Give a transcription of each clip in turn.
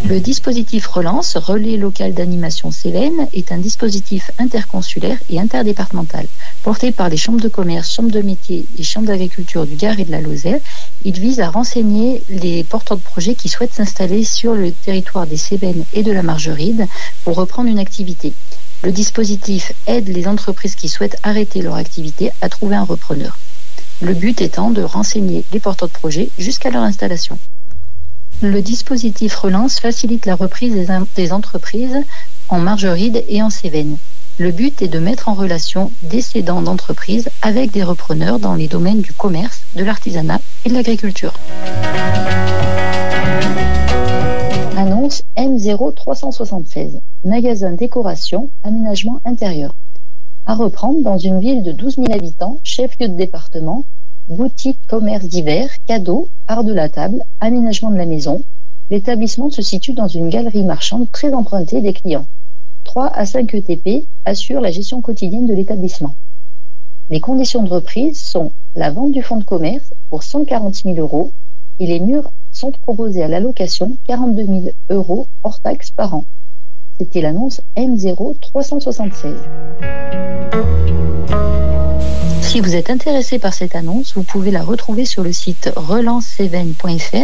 Le dispositif Relance, Relais local d'animation Cévennes, est un dispositif interconsulaire et interdépartemental. Porté par les chambres de commerce, chambres de métiers et chambres d'agriculture du Gard et de la Lozère, il vise à renseigner les porteurs de projets qui souhaitent s'installer sur le territoire des Cévennes et de la Margeride pour reprendre une activité. Le dispositif aide les entreprises qui souhaitent arrêter leur activité à trouver un repreneur. Le but étant de renseigner les porteurs de projets jusqu'à leur installation. Le dispositif Relance facilite la reprise des entreprises en Margeride et en Cévennes. Le but est de mettre en relation des cédants d'entreprises avec des repreneurs dans les domaines du commerce, de l'artisanat et de l'agriculture. Annonce M0376, magasin décoration, aménagement intérieur. À reprendre dans une ville de 12 000 habitants, chef-lieu de département, boutique, commerce d'hiver, cadeaux, art de la table, aménagement de la maison. L'établissement se situe dans une galerie marchande très empruntée des clients. 3 à 5 ETP assurent la gestion quotidienne de l'établissement. Les conditions de reprise sont la vente du fonds de commerce pour 140 000 € et les murs sont proposés à la location 42 000 € hors taxes par an. C'était l'annonce M0376. Si vous êtes intéressé par cette annonce, vous pouvez la retrouver sur le site relancecévennes.fr,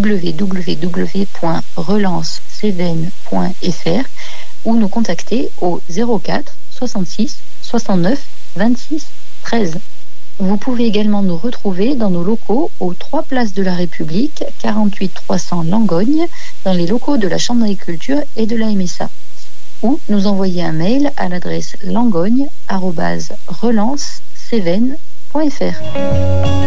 www.relancecévennes.fr, ou nous contacter au 04 66 69 26 13. Vous pouvez également nous retrouver dans nos locaux aux 3 places de la République, 48 300 Langogne, dans les locaux de la Chambre d'agriculture et de la MSA. Ou nous envoyer un mail à l'adresse langogne@relancecévennes.fr.